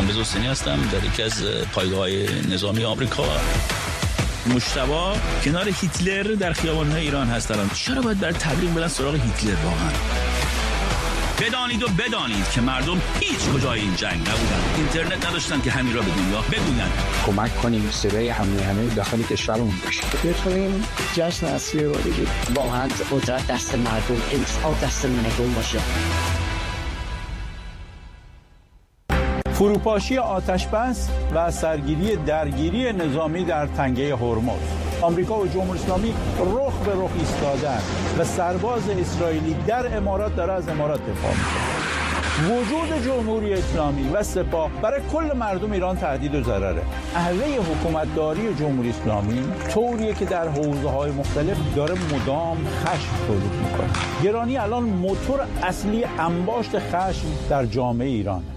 کامبیز حسینی هستم در یکی از پایگاه‌های نظامی آمریکا. مجتبی کنار هیتلر در خیابان‌های ایران هستن. چرا باید برای تبلیغ برن سراغ هیتلر واقعا؟ بدانید و بدانید که مردم هیچ کجای این جنگ نبودن. اینترنت نداشتن که همین را به دنیا بگویند. کمک کنیم صدای همه داخل کشورمون باشه. بتونیم جشن اصلی رو بگیریم. واقعا قدرت دست مردم، انصاف دست مردم باشه. فروپاشی آتش‌بس و سرگیری درگیری نظامی در تنگه هرمز. آمریکا و جمهوری اسلامی رخ به رخ ایستادند و سرباز اسرائیلی در امارات داره از امارات دفاع می‌کنه. وجود جمهوری اسلامی و سپاه برای کل مردم ایران تهدید و ضرره. اهله حکومتداری جمهوری اسلامی طوریه که در حوزه‌های مختلف داره مدام خشم تولید می‌کنه. گرانی الان موتور اصلی انباشت خشم در جامعه ایران.